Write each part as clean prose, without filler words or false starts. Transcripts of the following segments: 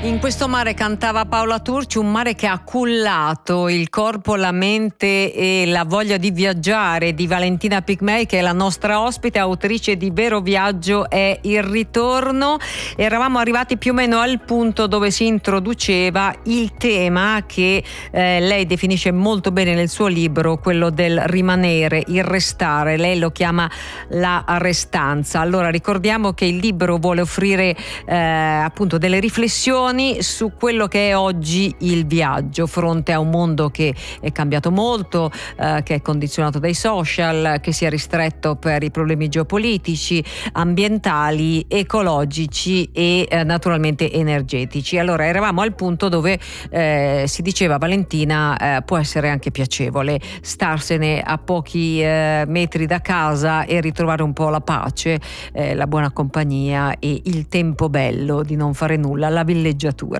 In questo mare, cantava Paola Turci, un mare che ha cullato il corpo, la mente e la voglia di viaggiare di Valentina Pigmei, che è la nostra ospite, autrice di Vero Viaggio è il ritorno. Eravamo arrivati più o meno al punto dove si introduceva il tema che lei definisce molto bene nel suo libro, quello del rimanere, il restare. Lei lo chiama la restanza. Allora ricordiamo che il libro vuole offrire appunto delle riflessioni su quello che è oggi il viaggio, fronte a un mondo che è cambiato molto, che è condizionato dai social, che si è ristretto per i problemi geopolitici, ambientali, ecologici e naturalmente energetici. Allora eravamo al punto dove si diceva, Valentina, può essere anche piacevole starsene a pochi metri da casa e ritrovare un po' la pace, la buona compagnia e il tempo bello di non fare nulla, la villeggiatura.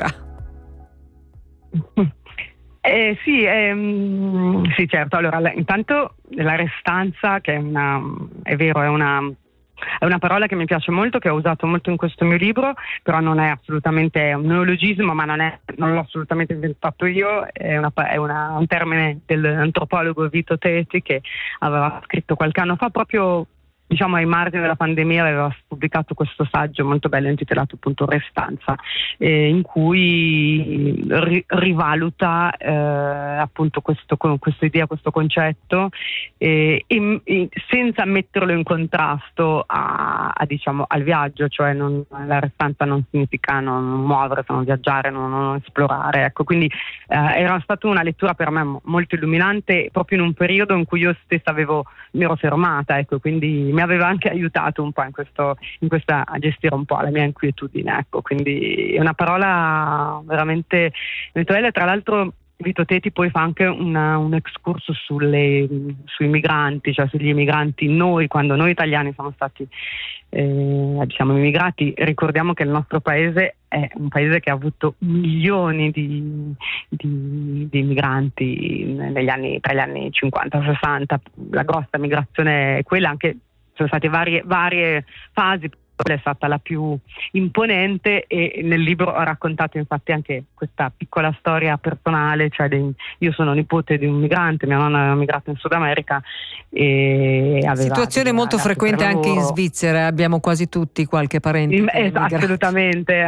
Sì, certo. Allora, intanto la restanza, che è vero, è una parola che mi piace molto, che ho usato molto in questo mio libro, però non è assolutamente un neologismo, ma non l'ho assolutamente inventato io, è un termine dell'antropologo Vito Teti, che aveva scritto qualche anno fa, proprio diciamo ai margini della pandemia, aveva pubblicato questo saggio molto bello intitolato appunto Restanza, in cui rivaluta appunto questa idea, questo concetto, senza metterlo in contrasto diciamo al viaggio, cioè la restanza non significa non muoversi, non viaggiare, non esplorare, ecco. Quindi era stata una lettura per me molto illuminante, proprio in un periodo in cui io stessa mi ero fermata, ecco, quindi mi aveva anche aiutato un po' in questa a gestire un po' la mia inquietudine, ecco. Quindi è una parola veramente bella. Tra l'altro Vito Teti poi fa anche un excursus sui migranti, cioè sugli immigranti. Quando noi italiani siamo stati siamo immigrati, ricordiamo che il nostro paese è un paese che ha avuto milioni di immigranti tra gli anni 50 e 60. La grossa migrazione è quella, anche sono state varie fasi, è stata la più imponente, e nel libro ho raccontato infatti anche questa piccola storia personale, cioè io sono nipote di un migrante, mia nonna aveva migrato in Sud America e aveva situazione molto frequente anche in Svizzera, abbiamo quasi tutti qualche parente assolutamente.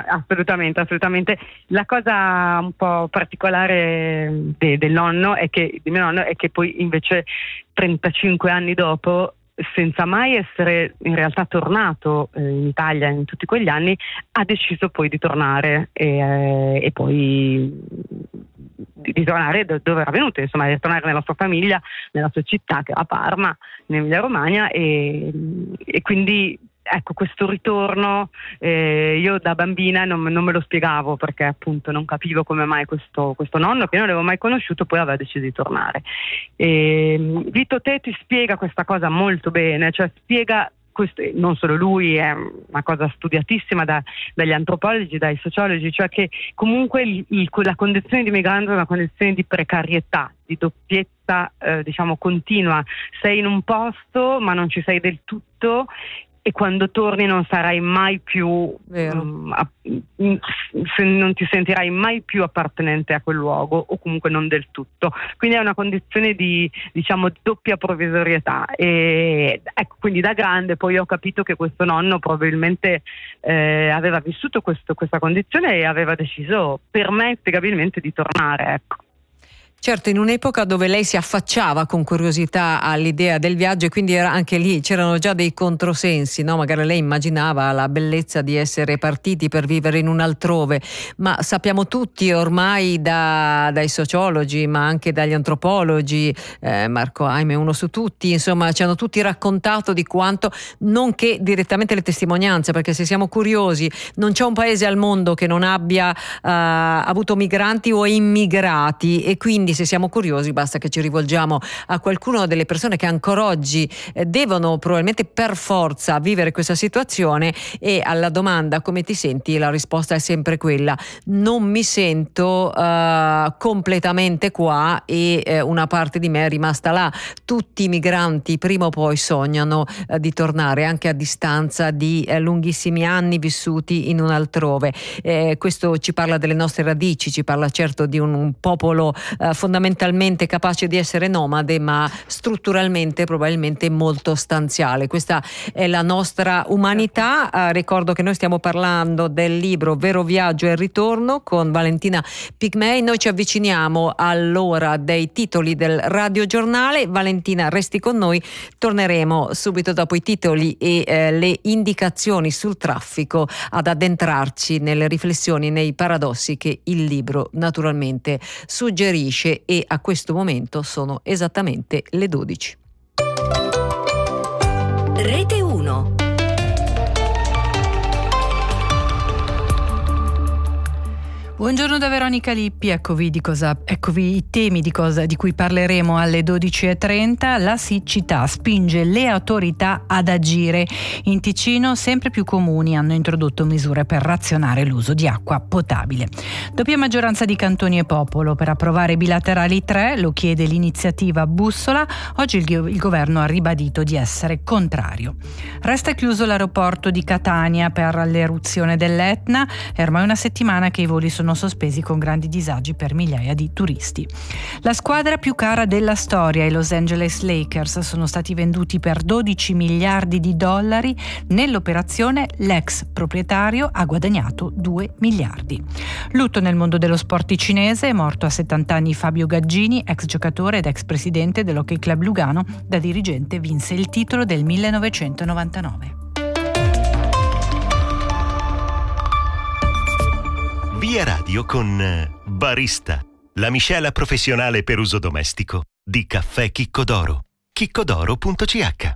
La cosa un po' particolare di mio nonno è che poi invece 35 anni dopo, senza mai essere in realtà tornato in Italia in tutti quegli anni, ha deciso poi di tornare e poi di tornare dove era venuto, insomma, di tornare nella sua famiglia, nella sua città, che era Parma, in Emilia Romagna, e quindi ecco, questo ritorno io da bambina non me lo spiegavo, perché appunto non capivo come mai questo nonno, che non avevo mai conosciuto, poi aveva deciso di tornare. Vito Teti spiega questa cosa molto bene, cioè spiega questo, non solo lui, è una cosa studiatissima dagli antropologi, dai sociologi, cioè che comunque la condizione di migrante è una condizione di precarietà, di doppiezza diciamo continua. Sei in un posto ma non ci sei del tutto, e quando torni non sarai mai più non ti sentirai mai più appartenente a quel luogo, o comunque non del tutto. Quindi è una condizione di, diciamo, doppia provvisorietà, e ecco, quindi da grande poi ho capito che questo nonno probabilmente aveva vissuto questa condizione e aveva deciso, per me inspiegabilmente, di tornare, ecco. Certo, in un'epoca dove lei si affacciava con curiosità all'idea del viaggio, e quindi era anche lì, c'erano già dei controsensi, no? Magari lei immaginava la bellezza di essere partiti per vivere in un altrove, ma sappiamo tutti ormai dai sociologi, ma anche dagli antropologi, Marco Haim è uno su tutti, insomma ci hanno tutti raccontato di quanto, non che direttamente le testimonianze, perché se siamo curiosi non c'è un paese al mondo che non abbia avuto migranti o immigrati, e quindi se siamo curiosi basta che ci rivolgiamo a qualcuno delle persone che ancora oggi devono probabilmente per forza vivere questa situazione, e alla domanda come ti senti la risposta è sempre quella: non mi sento completamente qua, e una parte di me è rimasta là. Tutti i migranti prima o poi sognano di tornare, anche a distanza di lunghissimi anni vissuti in un altrove. Questo ci parla delle nostre radici, ci parla certo di un popolo fondamentalmente capace di essere nomade, ma strutturalmente probabilmente molto stanziale. Questa è la nostra umanità. Ricordo che noi stiamo parlando del libro Vero Viaggio e Ritorno con Valentina Pigmei. Noi ci avviciniamo all'ora dei titoli del radiogiornale. Valentina, resti con noi, torneremo subito dopo i titoli e le indicazioni sul traffico ad addentrarci nelle riflessioni, nei paradossi che il libro naturalmente suggerisce, e a questo momento sono esattamente le 12. Rete 1. Buongiorno da Veronica Lippi, eccovi i temi di cui parleremo alle 12.30. La siccità spinge le autorità ad agire. In Ticino sempre più comuni hanno introdotto misure per razionare l'uso di acqua potabile. Doppia maggioranza di cantoni e popolo per approvare bilaterali 3, lo chiede l'iniziativa Bussola. Oggi il governo ha ribadito di essere contrario. Resta chiuso l'aeroporto di Catania per l'eruzione dell'Etna. È ormai una settimana che i voli sono sospesi con grandi disagi per migliaia di turisti. La squadra più cara della storia, i Los Angeles Lakers, sono stati venduti per $12 miliardi. Nell'operazione l'ex proprietario ha guadagnato 2 miliardi. Lutto nel mondo dello sport cinese, è morto a 70 anni Fabio Gaggini, ex giocatore ed ex presidente dell'Hockey Club Lugano. Da dirigente vinse il titolo del 1999. Via Radio con Barista, la miscela professionale per uso domestico di caffè Chicco d'Oro. chiccodoro.ch.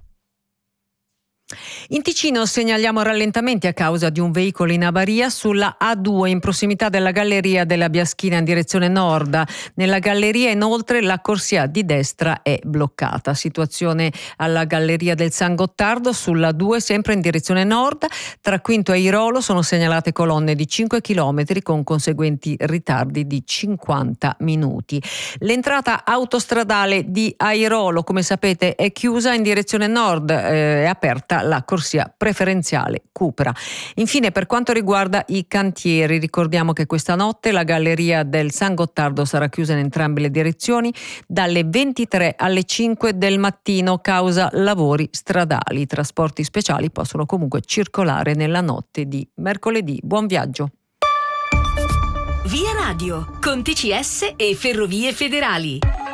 In Ticino segnaliamo rallentamenti a causa di un veicolo in avaria sulla A2 in prossimità della galleria della Biaschina in direzione nord. Nella galleria inoltre la corsia di destra è bloccata. Situazione alla galleria del San Gottardo sulla 2 sempre in direzione nord. Tra Quinto e Airolo sono segnalate colonne di 5 km con conseguenti ritardi di 50 minuti. L'entrata autostradale di Airolo, come sapete, è chiusa in direzione nord, è aperta la corsia preferenziale Cupra. Infine, per quanto riguarda i cantieri, ricordiamo che questa notte la galleria del San Gottardo sarà chiusa in entrambe le direzioni dalle 23 alle 5 del mattino causa lavori stradali. I trasporti speciali possono comunque circolare nella notte di mercoledì. Buon viaggio. Via Radio con TCS e Ferrovie Federali.